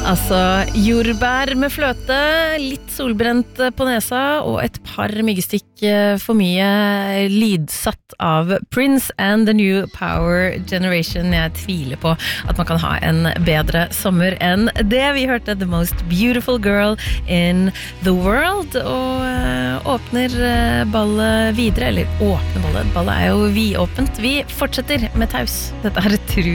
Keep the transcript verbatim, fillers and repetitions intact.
Altså, jordbær med fløte, litt solbrent på nesa og et par myggestikk for mye lydsatt av Prince and the New Power Generation. Jeg tviler på at man kan ha en bedre sommer enn det. Vi hørte The Most Beautiful Girl in the World og åpner ballet videre, eller åpner ballet, ballet er jo vidåpent. Vi fortsetter med taus. Dette er Tru.